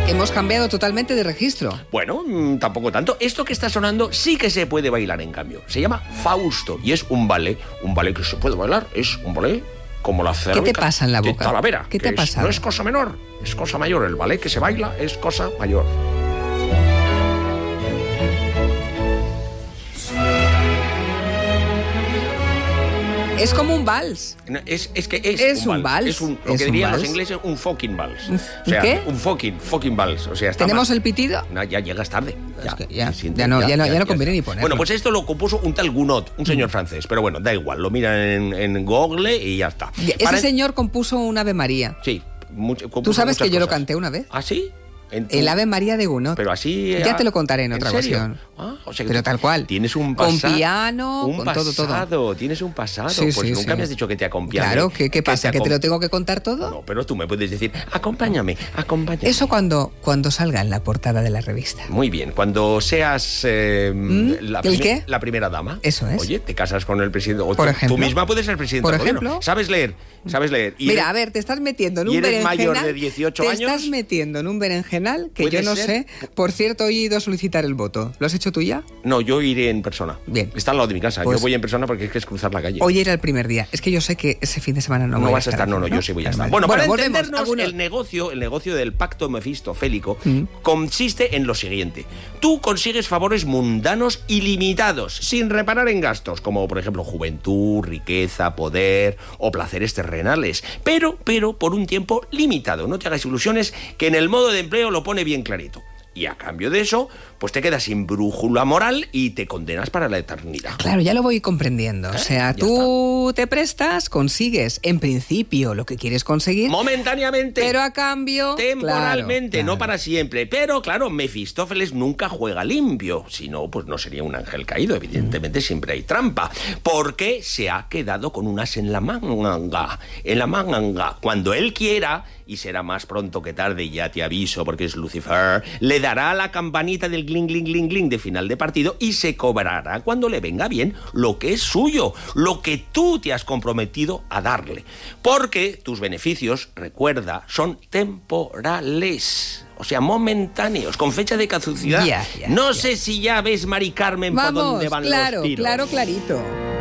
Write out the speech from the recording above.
Hemos cambiado totalmente de registro. Bueno, tampoco tanto. Esto que está sonando sí que se puede bailar, en cambio. Se llama Fausto y es un ballet que se puede bailar. Es un ballet como la cerca. ¿Qué te pasa en la boca? De Talavera. ¿Qué te ha pasado? No es cosa menor, es cosa mayor. El ballet que se baila es cosa mayor. Es como un vals. No, es un vals. Es lo que dirían los ingleses, un fucking vals. ¿Un qué? Un fucking vals. O sea, ¿tenemos el pitido? No, ya llegas tarde. Ya no conviene ni ponerlo. Bueno, pues esto lo compuso un tal Gounod, un señor francés. Pero bueno, da igual, lo miran en Google y ya está. Ese señor compuso un Ave María. Sí. ¿Tú sabes que yo lo canté una vez? ¿Ah, sí? El Ave María de Gounod. Pero así... Ya te lo contaré en otra ocasión. O sea que pero tal cual. Tienes un pasado. Con piano, con todo. Tienes un pasado. Sí, pues nunca me has dicho que te acompañe. Claro, ¿qué pasa? ¿Que te lo tengo que contar todo? No, pero tú me puedes decir, acompáñame. Eso cuando salga en la portada de la revista. Muy bien, cuando seas la primera dama. Eso es. Oye, te casas con el presidente. O por ejemplo. Tú misma puedes ser presidente. Por ejemplo. ¿Sabes leer? Mira, a ver, te estás metiendo en un berenjenal. ¿Y eres mayor de 18 años? Te estás metiendo en un berenjenal que yo no sé. Por cierto, hoy he ido a solicitar el voto. ¿Lo has hecho tú ya? No, yo iré en persona. Bien. Está al lado de mi casa. Pues, yo voy en persona porque es cruzar la calle. Hoy era el primer día. Es que yo sé que ese fin de semana no voy a estar. No, yo sí voy a estar. Bueno, para entendernos, el negocio del pacto mefistofélico consiste en lo siguiente. Tú consigues favores mundanos ilimitados, sin reparar en gastos, como por ejemplo juventud, riqueza, poder o placeres terrenales. Pero por un tiempo limitado. No te hagas ilusiones, que en el modo de empleo lo pone bien clarito. Y a cambio de eso, pues te quedas sin brújula moral y te condenas para la eternidad. Claro, ya lo voy comprendiendo. O sea, tú te prestas, consigues, en principio, lo que quieres conseguir. Momentáneamente. Pero a cambio... Temporalmente, claro. No para siempre. Pero, claro, Mefistófeles nunca juega limpio. Si no, pues no sería un ángel caído. Evidentemente siempre hay trampa. Porque se ha quedado con un as en la manga. Cuando él quiera, y será más pronto que tarde, ya te aviso, porque es Lucifer, le dará la campanita del gling, gling, gling, gling de final de partido y se cobrará cuando le venga bien lo que es suyo, lo que tú te has comprometido a darle. Porque tus beneficios, recuerda, son temporales. O sea, momentáneos, con fecha de caducidad. No sé si ya ves, Mari Carmen, por dónde van los tiros. Claro, clarito.